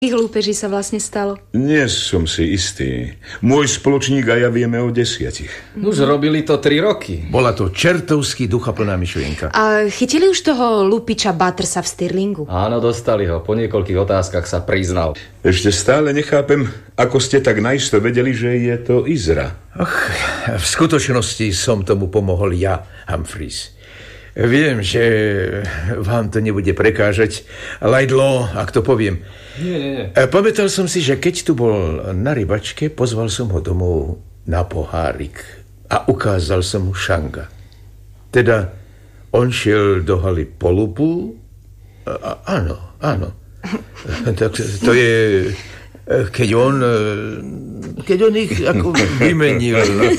Ich lúpeží sa vlastne stalo? Nie som si istý. Môj spoločník a ja vieme o 10. Už robili to 3 roky. Bola to čertovský duchaplná myšlienka. A chytili už toho lupiča Buttersa v Stirlingu? Áno, dostali ho. Po niekoľkých otázkach sa priznal. Ešte stále nechápem, ako ste tak naisto vedeli, že je to Izra. V skutočnosti som tomu pomohol ja, Humphreys. Viem, že vám to nebude prekážať, Laidlaw, ak to poviem. Nie. Pamätal som si, že keď tu bol na rybačke, pozval som ho domov na pohárik a ukázal som mu Šanga. Teda on šiel do haly po lupu? Áno. Tak to je... Keď on ich ako vymenil.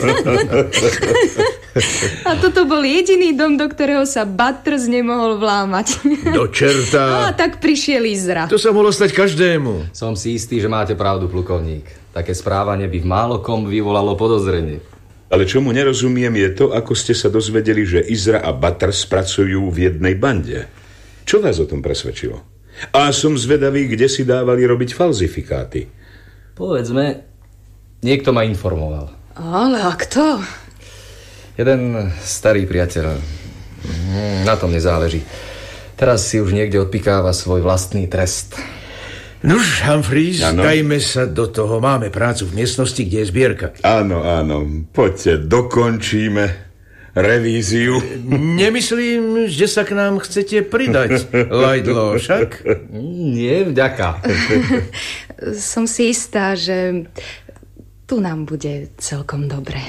A toto bol jediný dom, do ktorého sa Butters nemohol vlámať. Do čerta. A tak prišiel Izra. To sa mohlo stať každému. Som si istý, že máte pravdu, plukovník. Také správanie by v málokom vyvolalo podozrenie. Ale čomu nerozumiem je to, ako ste sa dozvedeli, že Izra a Butters pracujú v jednej bande. Čo vás o tom presvedčilo? A som zvedavý, kde si dávali robiť falzifikáty. Povedzme, niekto ma informoval. Ale a kto? Jeden starý priateľ. Na tom nezáleží. Teraz si už niekde odpikáva svoj vlastný trest. Nuž, Humphreys, dajme sa do toho. Máme prácu v miestnosti, kde je zbierka. Áno. Poďte, dokončíme revíziu. Nemyslím, že sa k nám chcete pridať, Laidlaw, však? Nie, vďaka. Som si istá, že tu nám bude celkom dobre.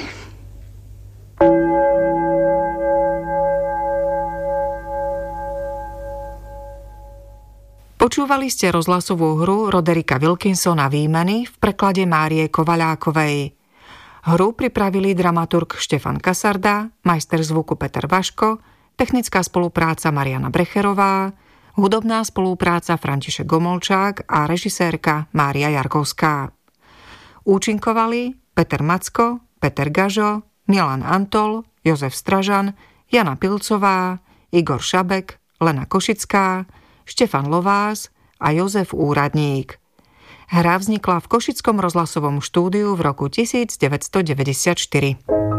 Počúvali ste rozhlasovú hru Rodericka Wilkinsona Výmeny v preklade Márie Kovaľákovej. Hru pripravili dramaturg Štefan Kasarda, majster zvuku Peter Vaško, technická spolupráca Mariana Brecherová, hudobná spolupráca František Gomolčák a režisérka Mária Jarkovská. Účinkovali Peter Macko, Peter Gažo, Milan Antol, Jozef Stražan, Jana Pilcová, Igor Šabek, Lena Košická, Štefan Lovász a Jozef Úradník. Hra vznikla v Košickom rozhlasovom štúdiu v roku 1994.